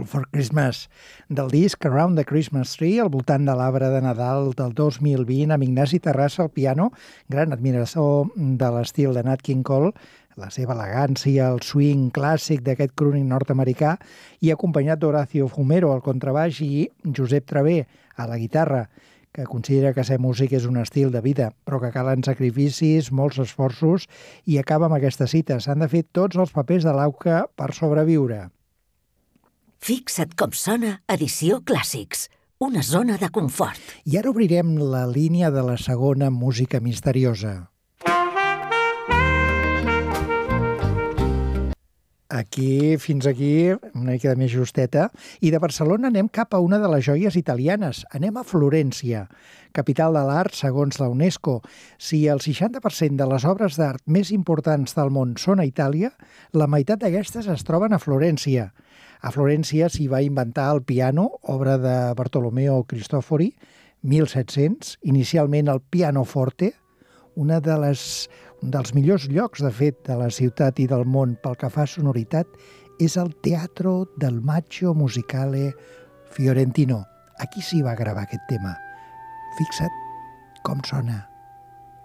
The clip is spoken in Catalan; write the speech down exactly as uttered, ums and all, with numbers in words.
All for Christmas, del disc Around the Christmas Tree, al voltant de l'arbre de Nadal del dos mil vint, amb Ignasi Terrassa al piano, gran admirador de l'estil de Nat King Cole, la seva elegància, el swing clàssic d'aquest crooning nord-americà, i acompanyat d'Horacio Fumero al contrabaix i Josep Travé a la guitarra, que considera que ser músic és un estil de vida, però que calen sacrificis, molts esforços, i acaba amb aquesta cita: s'han de fer tots els papers de l'auca per sobreviure. Fixa't com sona Edició Clàssics, una zona de confort. I ara obrirem la línia de la segona música misteriosa. Aquí, fins aquí, una mica de més justeta. I de Barcelona anem cap a una de les joies italianes. Anem a Florència, capital de l'art segons la UNESCO. Si el seixanta per cent de les obres d'art més importants del món són a Itàlia, la meitat d'aquestes es troben a Florència. A Florència s'hi va inventar el piano, obra de Bartolomeo Cristofori, mil set-cents, inicialment el pianoforte, una de les, un dels millors llocs, de fet, de la ciutat i del món pel que fa a sonoritat, és el Teatro del Maggio Musicale Fiorentino. Aquí s'hi va gravar aquest tema. Fixa't com sona.